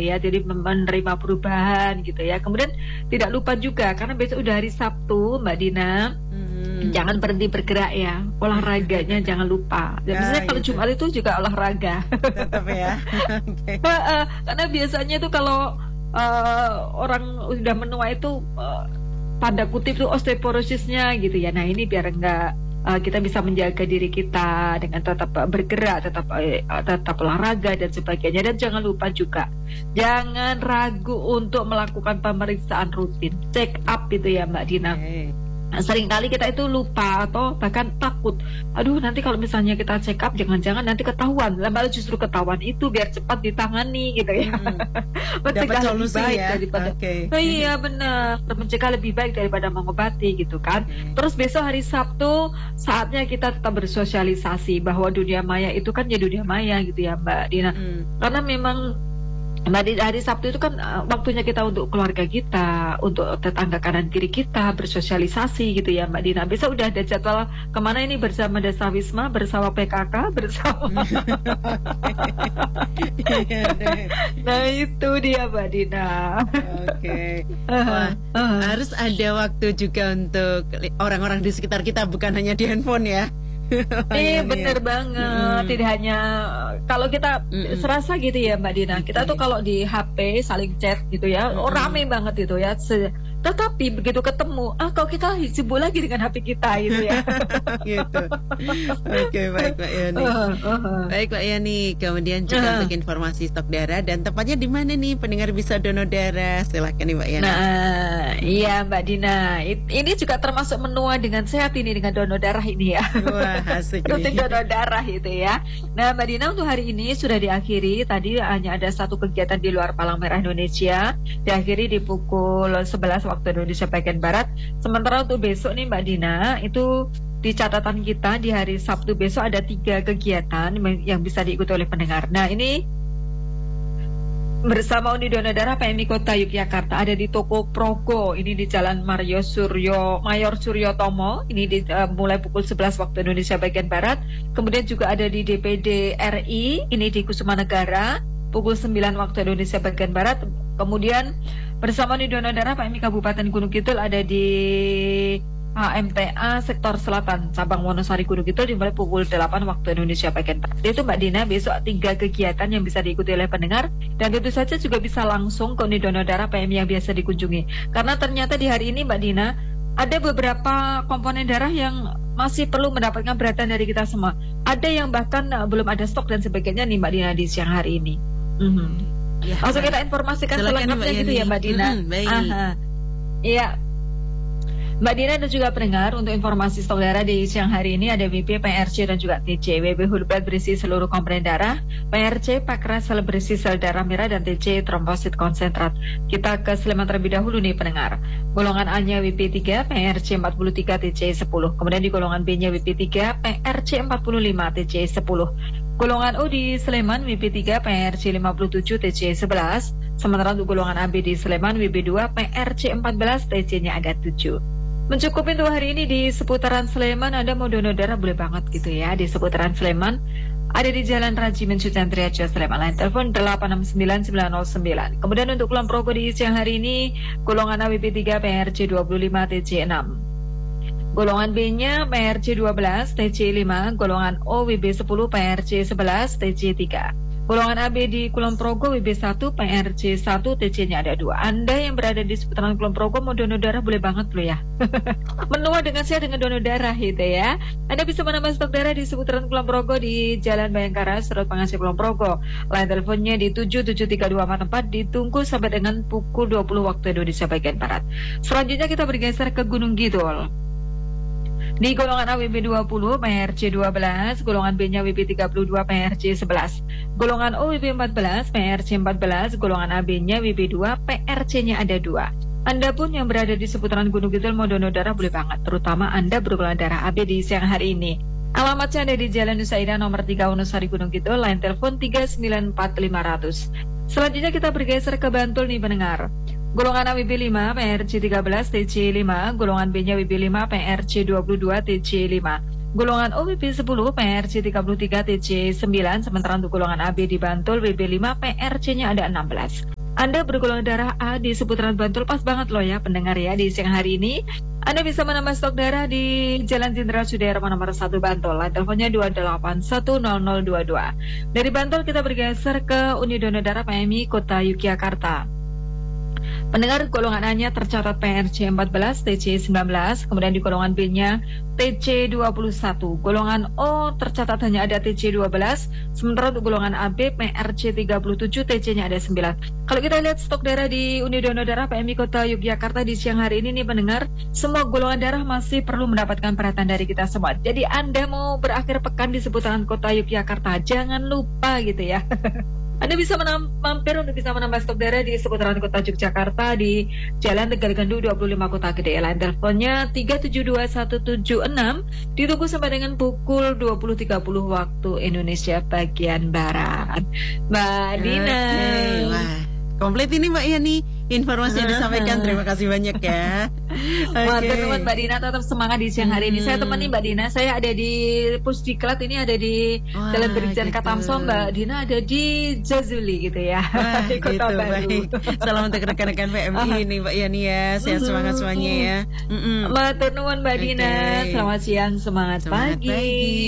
ya. Jadi menerima perubahan gitu ya. Kemudian tidak lupa juga karena besok udah hari Sabtu Mbak Dina. Jangan berhenti bergerak ya, olahraganya jangan lupa. Dan biasanya kalau gitu. Jumat itu juga olahraga. Tetap ya. Okay. Karena biasanya itu kalau orang udah menua itu tanda kutip tuh osteoporosisnya gitu ya. Nah ini biar enggak kita bisa menjaga diri kita dengan tetap bergerak, tetap olahraga dan sebagainya. Dan jangan lupa juga, jangan ragu untuk melakukan pemeriksaan rutin, check up itu ya Mbak Dina. Seringkali kita itu lupa atau bahkan takut. Aduh nanti kalau misalnya kita check up jangan-jangan nanti ketahuan. Malah justru ketahuan itu biar cepat ditangani gitu ya. Dapat solusi baik ya. Daripada, iya benar. Mencegah lebih baik daripada mengobati gitu kan. Terus besok hari Sabtu saatnya kita tetap bersosialisasi bahwa dunia maya itu kan ya dunia maya gitu ya Mbak Dina. Karena memang hari Sabtu itu kan waktunya kita untuk keluarga kita, untuk tetangga kanan kiri kita, bersosialisasi gitu ya Mbak Dina. Besok udah ada jadwal kemana ini bersama Desa Wisma, bersama PKK, bersama. Nah itu dia Mbak Dina. Oke. Harus ada waktu juga untuk orang-orang di sekitar kita, bukan hanya di handphone ya. Bener banget. Tidak hanya kalau kita serasa gitu ya Mbak Dina. Kita tuh kalau di HP saling chat gitu ya, rame banget itu ya. Tetapi begitu ketemu, kalau kita sibuk lagi dengan HP kita gitu ya. Gitu. Oke, baik Mbak Yani. Baik Mbak Yani. Kemudian juga untuk informasi stok darah dan tempatnya di mana nih pendengar bisa donor darah? Silakan nih Mbak Yani. Nah, iya Mbak Dina. Ini juga termasuk menua dengan sehat ini dengan donor darah ini ya. Wah, asik nih. Rutin donor darah itu ya. Nah Mbak Dina, untuk hari ini sudah diakhiri. Tadi hanya ada satu kegiatan di luar Palang Merah Indonesia. Diakhiri di pukul 11 waktu Indonesia bagian Barat. Sementara untuk besok nih Mbak Dina, itu di catatan kita di hari Sabtu besok ada 3 kegiatan yang bisa diikuti oleh pendengar. Nah ini bersama Uni Donor Darah PMI Kota Yogyakarta ada di Toko Progo, ini di Jalan Mayor Suryotomo, ini mulai pukul 11 waktu Indonesia bagian Barat. Kemudian juga ada di DPD RI, ini di Kusuma Negara, pukul 9 waktu Indonesia bagian Barat. Kemudian bersama Uni Donor Darah PMI Kabupaten Gunung Kidul ada di MTA Sektor Selatan Cabang Wonosari Gunung Kidul dimulai pukul 8 waktu Indonesia bagian Barat. Itu Mbak Dina, besok 3 kegiatan yang bisa diikuti oleh pendengar, dan tentu saja juga bisa langsung ke Uni Donor Darah PMI yang biasa dikunjungi. Karena ternyata di hari ini Mbak Dina ada beberapa komponen darah yang masih perlu mendapatkan perhatian dari kita semua. Ada yang bahkan belum ada stok dan sebagainya nih Mbak Dina di siang hari ini. Ya, langsung kita informasikan selengkapnya gitu ya Mbak Dina. Iya Mbak Dina dan juga pendengar, untuk informasi stok darah di siang hari ini ada WB, PRC dan juga TC. WB whole blood berisi seluruh komponen darah, PRC pankreas sel berisi sel darah merah, dan TC trombosit konsentrat. Kita ke Sleman terlebih dahulu nih pendengar. Golongan A-nya WB3, PRC 43, TC 10. Kemudian di golongan B-nya WB3, PRC 45, TC 10. Golongan O di Sleman WB3 PRC 57 TC 11. Sementara untuk golongan AB di Sleman WB2 PRC 14 TC-nya ada 7. Mencukupi untuk hari ini di seputaran Sleman. Anda mau donor darah boleh banget gitu ya. Di seputaran Sleman ada di Jalan Rajimin Sujantriaja Sleman. Line telepon 869 909. Kemudian untuk Kulon Progo di siang hari ini golongan AWB3 PRC 25 TC 6. Golongan B-nya PRC 12 TC 5. Golongan O WB 10 PRC 11 TC 3. Golongan AB di Kulon Progo WB1 PRC 1 TC-nya ada 2. Anda yang berada di seputaran Kulon Progo mau donor darah boleh banget loh ya. Menua dengan saya dengan donor darah gitu ya. Anda bisa menambah stok darah di seputaran Kulon Progo di Jalan Bayangkara, Serut Pengasih Kulon Progo. Line teleponnya di 77324, ditunggu sampai dengan pukul 20 waktu Indonesia bagian Barat. Selanjutnya kita bergeser ke Gunung Kidul. Di golongan A WB20 PRC 12, golongan B-nya WB32 PRC 11. Golongan O WB14 PRC 14, golongan AB-nya WB2 PRC-nya ada 2. Anda pun yang berada di seputaran Gunung Kidul mau donor darah boleh banget, terutama Anda bergolongan darah AB di siang hari ini. Alamatnya ada di Jalan Nusa Indah nomor 3 Wonosari Gunung Kidul, line telepon 394 500. Selanjutnya kita bergeser ke Bantul nih pendengar. Golongan A WB5 PRC 13 TC 5, golongan B-nya WB5 PRC 22 TC 5. Golongan O WB10 PRC 33 TC 9, sementara untuk golongan AB di Bantul WB5 PRC-nya ada 16. Anda bergolongan darah A di seputaran Bantul, pas banget loh ya pendengar ya di siang hari ini. Anda bisa menambah stok darah di Jalan Jenderal Sudirman nomor 1 Bantul. Teleponnya 2810022. Dari Bantul kita bergeser ke Uni Donor Darah PMI Kota Yogyakarta. Pendengar, golongan A-nya tercatat PRC 14, TC 19, kemudian di golongan B-nya TC 21. Golongan O tercatat hanya ada TC 12, sementara untuk golongan AB PRC 37, TC-nya ada 9. Kalau kita lihat stok darah di Uni Donor Darah PMI Kota Yogyakarta di siang hari ini nih pendengar, semua golongan darah masih perlu mendapatkan perhatian dari kita semua. Jadi Anda mau berakhir pekan di seputaran Kota Yogyakarta, jangan lupa gitu ya. Anda bisa mampir untuk bisa menambah stok darah di seputaran Kota Yogyakarta di Jalan Tegal Gandu 25 Kota Gede. Line teleponnya 3721176, ditunggu sampai dengan pukul 20.30 waktu Indonesia bagian Barat. Mbak Dina. Wah, komplit ini Mbak Yani informasi yang disampaikan. Terima kasih banyak ya. Teman-teman, Mbak Dina tetap semangat di siang hari ini. Saya temani Mbak Dina. Saya ada di Pusdiklat, ini ada di Jalan Brigjen gitu. Katamso. Mbak Dina ada di Jazuli gitu ya. Di Kota gitu, Baru. Baik. Salam untuk rekan-rekan PMI nih Mbak Yani ya. Sehat semangat semuanya ya. Matur nuwun Mbak Dina. Selamat siang, semangat pagi.